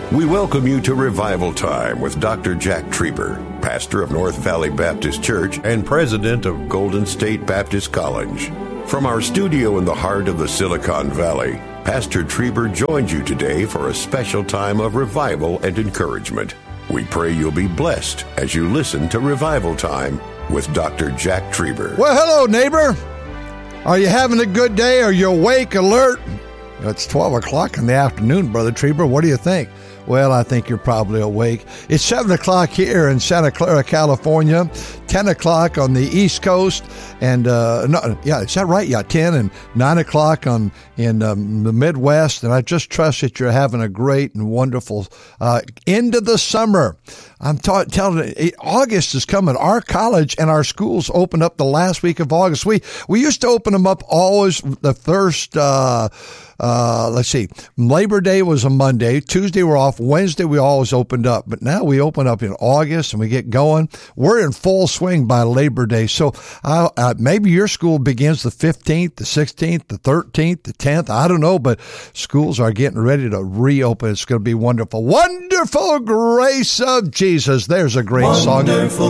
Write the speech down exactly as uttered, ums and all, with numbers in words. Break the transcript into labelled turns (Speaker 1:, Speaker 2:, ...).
Speaker 1: We welcome you to Revival Time with Doctor Jack Trieber, pastor of North Valley Baptist Church and president of Golden State Baptist College. From our studio in the heart of the Silicon Valley, Pastor Trieber joins you today for a special time of revival and encouragement. We pray you'll be blessed as you listen to Revival Time with Doctor Jack Trieber.
Speaker 2: Well, hello, neighbor. Are you having a good day? Are you awake, alert? It's twelve o'clock in the afternoon, Brother Trieber. What do you think? Well, I think you're probably awake. It's seven o'clock here in Santa Clara, California, ten o'clock on the East Coast, and, uh, no, yeah, is that right? Yeah, ten and nine o'clock on in um, the Midwest, and I just trust that you're having a great and wonderful uh, end of the summer. I'm ta- telling you, August is coming. Our college and our schools open up the last week of August. We we used to open them up always the first, uh, uh, let's see, Labor Day was a Monday. Tuesday we're off. Wednesday we always opened up. But now we open up in August and we get going. We're in full swing by Labor Day. So uh, uh, maybe your school begins the fifteenth, the sixteenth, the thirteenth, the tenth. I don't know, but schools are getting ready to reopen. It's going to be wonderful. Wonderful grace of Jesus. There's a great
Speaker 3: Wonderful
Speaker 2: song.